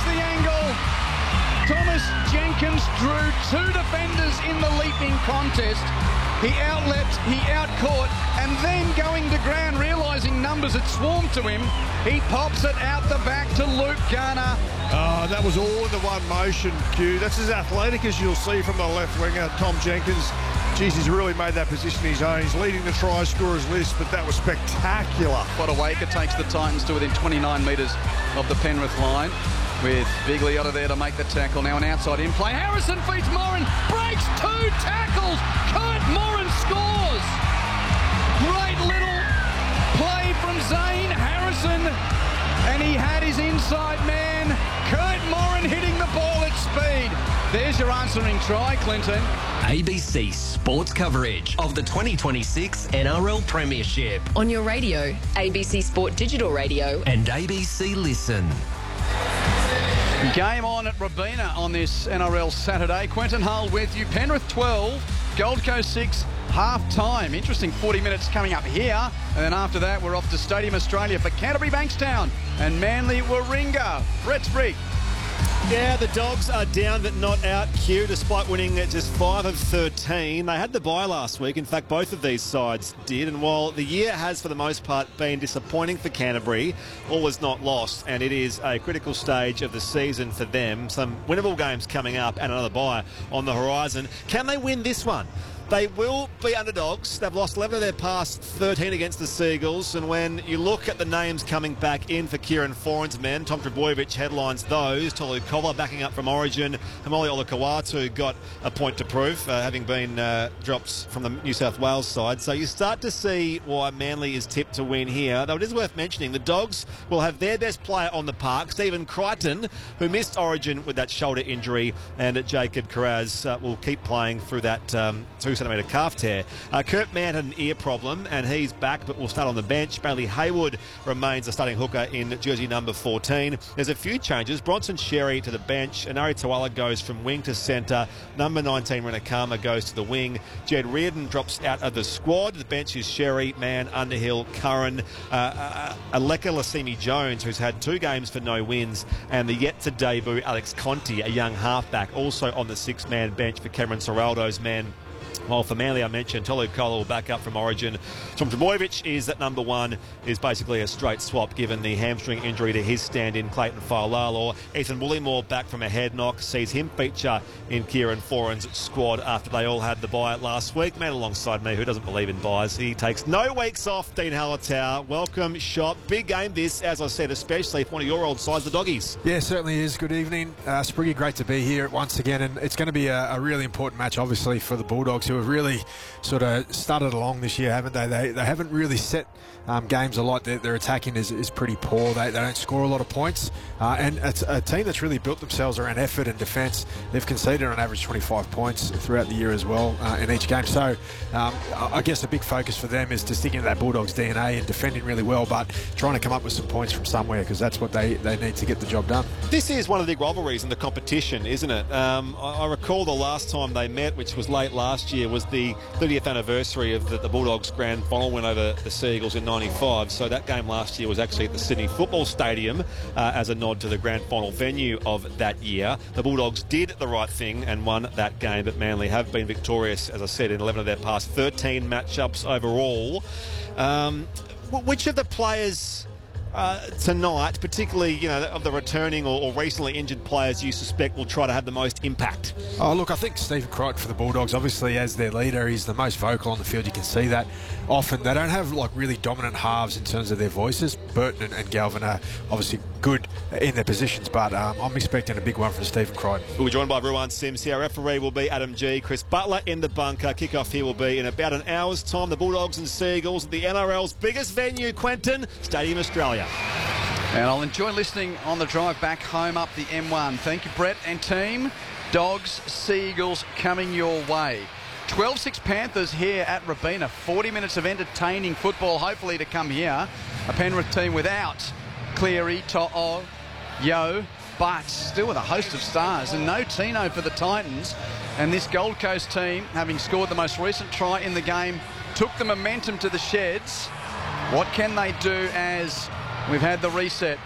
the angle. Thomas Jenkins drew two defenders in the leaping contest. He outleapt, he outcaught, and then going to ground, realising numbers had swarmed to him, he pops it out the back to Luke Garner. Oh, that was all in the one motion, Q. That's as athletic as you'll see from the left winger, Tom Jenkins. Jeez, he's really made that position his own. He's leading the try scorers list, but that was spectacular. Fodawaker takes the Titans to within 29 metres of the Penrith line, with Big Leota there to make the tackle. Now an outside in play. Harrison beats Moran, breaks two tackles. Kurt Moran scores. Great little play from Zane Harrison, and he had his inside man, Kurt Moran, hitting the ball at speed. There's your answering try, Clinton. ABC Sports coverage of the 2026 NRL Premiership. On your radio, ABC Sport Digital Radio. And ABC Listen. Game on at Robina on this NRL Saturday. Quentin Hull with you. Penrith 12, Gold Coast 6, half-time. Interesting 40 minutes coming up here. And then after that, we're off to Stadium Australia for Canterbury Bankstown and Manly Warringah. Brett Sprigg. Yeah, the Dogs are down but not out, Q, despite winning at just 5 of 13. They had the bye last week. In fact, both of these sides did. And while the year has, for the most part, been disappointing for Canterbury, all is not lost. And it is a critical stage of the season for them. Some winnable games coming up and another bye on the horizon. Can they win this one? They will be underdogs. They've lost 11 of their past 13 against the Seagulls. And when you look at the names coming back in for Kieran Foran's men, Tom Trbojevic headlines those. Tolu Kola backing up from Origin. Hamoli Olakau'atu got a point to prove, having been dropped from the New South Wales side. So you start to see why Manly is tipped to win here. Though it is worth mentioning, the Dogs will have their best player on the park, Stephen Crichton, who missed Origin with that shoulder injury, and Jacob Carraz will keep playing through that 2-centimetre calf tear. Kurt Mann had an ear problem and he's back, but will start on the bench. Bailey Hayward remains the starting hooker in jersey number 14. There's a few changes. Bronson Sherry to the bench. Anari Tawala goes from wing to centre. Number 19 Renakama goes to the wing. Jed Reardon drops out of the squad. The bench is Sherry, Mann, Underhill, Curran, Aleka Lasimi Jones, who's had 2 games for no wins, and the yet to debut Alex Conti, a young halfback, also on the 6-man bench for Cameron Ciraldo's man. While for Manly, I mentioned Tolu Kola will back up from Origin. Tom Trbojevic is at number 1, is basically a straight swap given the hamstring injury to his stand-in Clayton Fa'alalo. Ethan Woollymore back from a head knock sees him feature in Kieran Foran's squad after they all had the bye last week. Man alongside me who doesn't believe in byes. He takes no weeks off, Dean Hallertau. Welcome, Shop. Big game this, as I said, especially for one of your old sides, the Doggies. Yeah, certainly is. Good evening. Spriggy, great to be here once again, and it's going to be a really important match, obviously, for the Bulldogs, who have really sort of started along this year, haven't they? They haven't really set games a lot. Their attacking is pretty poor. They don't score a lot of points, and it's a team that's really built themselves around effort and defence. They've conceded on average 25 points throughout the year as well in each game. So I guess a big focus for them is to stick into that Bulldogs DNA and defending really well, but trying to come up with some points from somewhere, because that's what they need to get the job done. This is one of the big rivalries in the competition, isn't it? I recall the last time they met, which was late last year, was the 30th anniversary of the Bulldogs grand final win over the Seagulls in 95. So that game last year was actually at the Sydney Football Stadium as a nod to the grand final venue of that year. The Bulldogs did the right thing and won that game, but Manly have been victorious, as I said, in 11 of their past 13 matchups overall. Which of the players tonight, particularly of the returning or recently injured players, you suspect will try to have the most impact? Oh, look, I think Stephen Crichton for the Bulldogs, obviously as their leader, he's the most vocal on the field. You can see that often. They don't have really dominant halves in terms of their voices. Burton and Galvin are obviously good in their positions, but I'm expecting a big one from Stephen Crichton. We'll be joined by Ruan Sims here. Our referee will be Adam G. Chris Butler in the bunker. Kickoff here will be in about an hour's time. The Bulldogs and Seagulls at the NRL's biggest venue, Quentin, Stadium Australia. And I'll enjoy listening on the drive back home up the M1. Thank you, Brett and team. Dogs, Seagulls coming your way. 12-6 Panthers here at Robina. 40 minutes of entertaining football, hopefully to come here. A Penrith team without Cleary, To'o, Yo, but still with a host of stars. And no Tino for the Titans. And this Gold Coast team, having scored the most recent try in the game, took the momentum to the sheds. What can they do as we've had the reset?